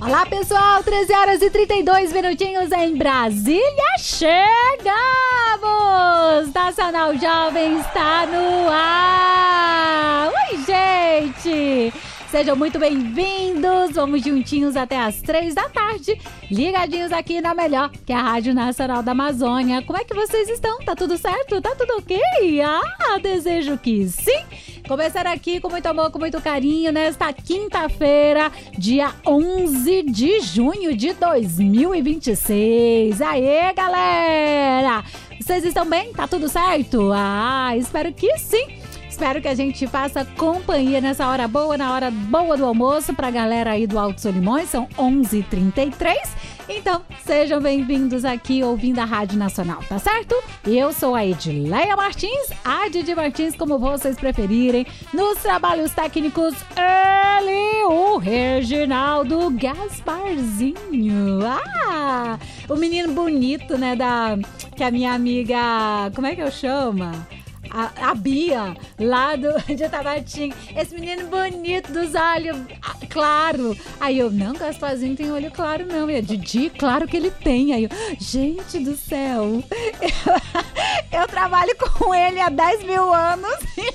Olá, pessoal, 13 horas e 32 minutinhos em Brasília. Chegamos! Nacional Jovem está no ar! Oi, gente! Sejam muito bem-vindos, vamos juntinhos até as 3 da tarde, ligadinhos aqui na melhor, que é a Rádio Nacional da Amazônia. Como é que vocês estão? Tá tudo certo? Tá tudo ok? Desejo que sim! Começar aqui com muito amor, com muito carinho, nesta quinta-feira, dia 11 de junho de 2026. Aê, galera! Vocês estão bem? Tá tudo certo? Espero que sim! Espero que a gente faça companhia nessa hora boa, na hora boa do almoço pra galera aí do Alto Solimões, são 11h33. Então, sejam bem-vindos aqui ouvindo a Rádio Nacional, tá certo? Eu sou a Edileia Martins, a Didi Martins, como vocês preferirem. Nos trabalhos técnicos, ele, o Reginaldo Gasparzinho. O menino bonito, né, que a minha amiga, como é que eu chamo? A Bia, lá de Tabatinga. Esse menino bonito dos olhos claro. Aí eu, não, Gasparzinho tem olho claro não. E a Didi, claro que ele tem. Aí eu, gente do céu. Eu trabalho com ele há 10 mil anos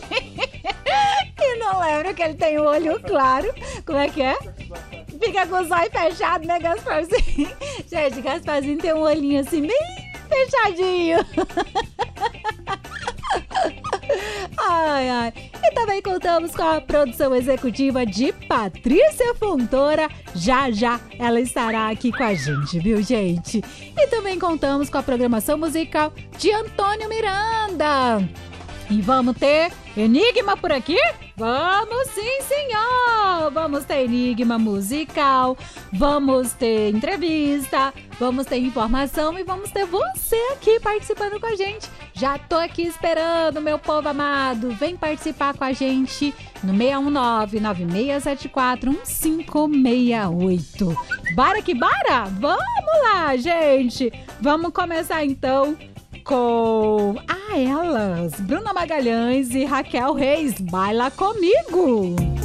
e não lembro que ele tem o olho claro. Como é que é? Fica com os olhos fechados, né, Gasparzinho? Gente, Gasparzinho tem um olhinho assim, bem fechadinho. E também contamos com a produção executiva de Patrícia Fontoura. Já ela estará aqui com a gente, viu, gente? E também contamos com a programação musical de Antônio Miranda. E vamos ter enigma por aqui? Vamos sim, senhor! Vamos ter enigma musical, vamos ter entrevista, vamos ter informação e vamos ter você aqui participando com a gente. Já tô aqui esperando, meu povo amado. Vem participar com a gente no 619-9674-1568. Bora que bora? Vamos lá, gente! Vamos começar então com elas, Bruna Magalhães e Raquel Reis. Baila comigo!